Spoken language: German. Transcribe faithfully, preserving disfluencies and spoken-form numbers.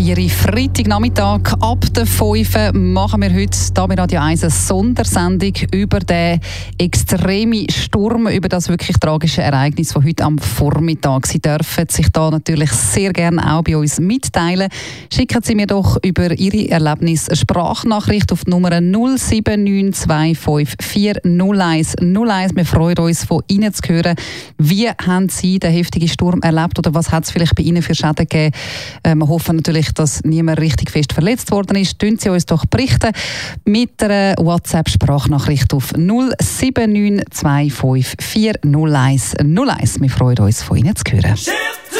Ihre Freitagnachmittag ab der fünf machen wir heute hier bei Radio eins eine Sondersendung über den extremen Sturm, über das wirklich tragische Ereignis von heute am Vormittag. Sie dürfen sich da natürlich sehr gerne auch bei uns mitteilen. Schicken Sie mir doch über Ihre Erlebnis eine Sprachnachricht auf die Nummer null sieben neun zwei fünf vier null eins null eins. Wir freuen uns, von Ihnen zu hören. Wie haben Sie den heftigen Sturm erlebt oder was hat es vielleicht bei Ihnen für Schäden gegeben? Äh, wir hoffen natürlich, dass niemand richtig fest verletzt worden ist. Tun Sie uns doch berichten mit einer WhatsApp-Sprachnachricht auf null sieben neun zwei fünf vier null eins null eins. Wir freuen uns, von Ihnen zu hören.